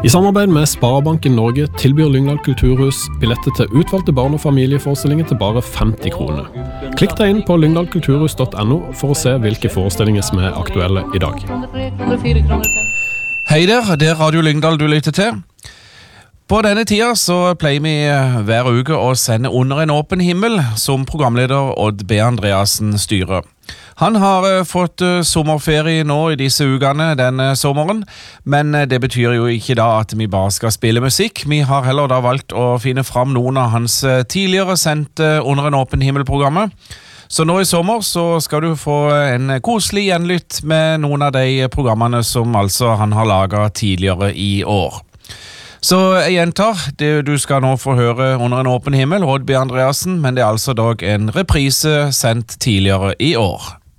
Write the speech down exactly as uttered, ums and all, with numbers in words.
I samarbeid med Sparebanken Norge tilbyr Lyngdal Kulturhus billetter til utvalgte barn- og familieforestillinger til bare femti kroner. Klikk deg inn på lyngdal kulturhus punktum no for å se hvilke forestillinger som er aktuelle i dag. Hei der, det er Radio Lyngdal du lytter til. På denne tida så pleier vi hver uke å sende Under en åpen himmel, som programleder Odd B. Andreassen styrer. Han har fått sommerferie nå i disse ukene denne sommeren, men det betyr jo ikke da at vi bare skal spille musikk. Vi har heller da valgt å finne fram noen av hans tidligere sendte Under en åpen himmel-programmer. Så nå i sommer så skal du få en koselig gjenlytt med noen av de programmene som altså han har laget tidligere i år. Så jeg gjentar, det du skal nå få høre Under en åpen himmel, Odd B. Andreassen, men det er altså dog en reprise sendt tidligere i år.